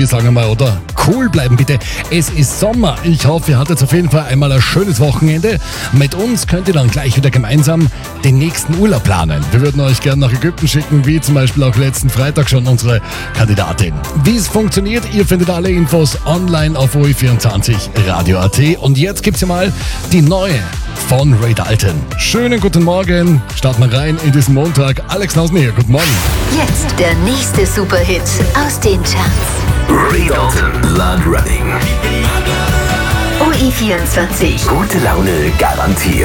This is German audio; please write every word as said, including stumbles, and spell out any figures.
Sagen wir mal, oder? Cool bleiben bitte. Es ist Sommer. Ich hoffe, ihr hattet auf jeden Fall einmal ein schönes Wochenende. Mit uns könnt ihr dann gleich wieder gemeinsam den nächsten Urlaub planen. Wir würden euch gerne nach Ägypten schicken, wie zum Beispiel auch letzten Freitag schon unsere Kandidatin. Wie es funktioniert, ihr findet alle Infos online auf O E vierundzwanzig Radio punkt at. Und jetzt gibt's ja mal die neue von Ray Dalton. Schönen guten Morgen. Starten wir rein in diesen Montag. Alex Nausen hier. Guten Morgen. Jetzt der nächste Superhit aus den Charts. Ray Dalton, Blood Running. O E vierundzwanzig. Gute Laune garantiert.